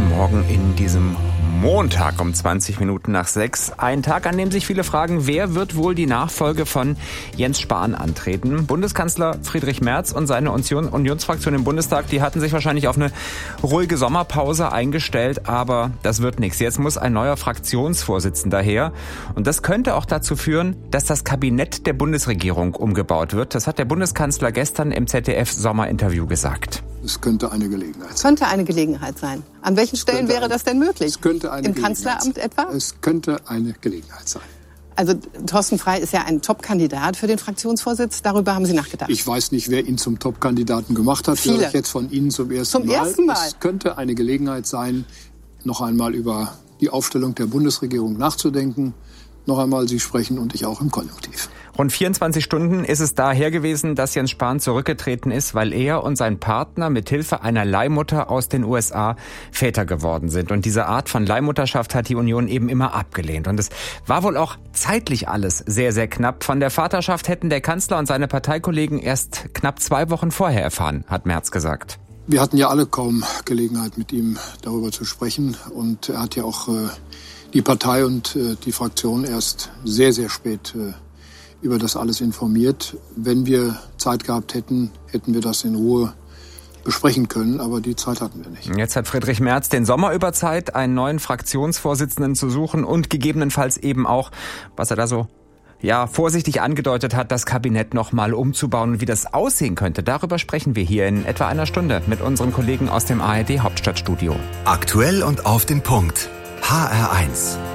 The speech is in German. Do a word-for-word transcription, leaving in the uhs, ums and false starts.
Guten Morgen in diesem Montag um zwanzig Minuten nach sechs. Ein Tag, an dem sich viele fragen, wer wird wohl die Nachfolge von Jens Spahn antreten? Bundeskanzler Friedrich Merz und seine Union, Unionsfraktion im Bundestag, die hatten sich wahrscheinlich auf eine ruhige Sommerpause eingestellt, aber das wird nichts. Jetzt muss ein neuer Fraktionsvorsitzender her und das könnte auch dazu führen, dass das Kabinett der Bundesregierung umgebaut wird. Das hat der Bundeskanzler gestern im Z D F-Sommerinterview gesagt. Es könnte eine Gelegenheit sein. Könnte eine Gelegenheit sein. An welchen Stellen wäre das denn möglich? Es könnte eine Im Gelegenheit Kanzleramt sein. etwa? Es könnte eine Gelegenheit sein. Also Thorsten Frey ist ja ein Top-Kandidat für den Fraktionsvorsitz. Darüber haben Sie nachgedacht? Ich weiß nicht, wer ihn zum Top-Kandidaten gemacht hat. Viele. Höre ich jetzt von Ihnen zum ersten Zum Mal. ersten Mal. Es könnte eine Gelegenheit sein, noch einmal über die Aufstellung der Bundesregierung nachzudenken. Noch einmal, Sie sprechen und ich auch im Konjunktiv. Rund vierundzwanzig Stunden ist es daher gewesen, dass Jens Spahn zurückgetreten ist, weil er und sein Partner mit Hilfe einer Leihmutter aus den U S A Väter geworden sind. Und diese Art von Leihmutterschaft hat die Union eben immer abgelehnt. Und es war wohl auch zeitlich alles sehr, sehr knapp. Von der Vaterschaft hätten der Kanzler und seine Parteikollegen erst knapp zwei Wochen vorher erfahren, hat Merz gesagt. Wir hatten ja alle kaum Gelegenheit, mit ihm darüber zu sprechen. Und er hat ja auch äh, die Partei und äh, die Fraktion erst sehr, sehr spät äh, über das alles informiert. Wenn wir Zeit gehabt hätten, hätten wir das in Ruhe besprechen können, aber die Zeit hatten wir nicht. Jetzt hat Friedrich Merz den Sommer über Zeit, einen neuen Fraktionsvorsitzenden zu suchen und gegebenenfalls eben auch, was er da so ja vorsichtig angedeutet hat, das Kabinett noch mal umzubauen und wie das aussehen könnte. Darüber sprechen wir hier in etwa einer Stunde mit unseren Kollegen aus dem A R D Hauptstadtstudio. Aktuell und auf den Punkt. H R eins.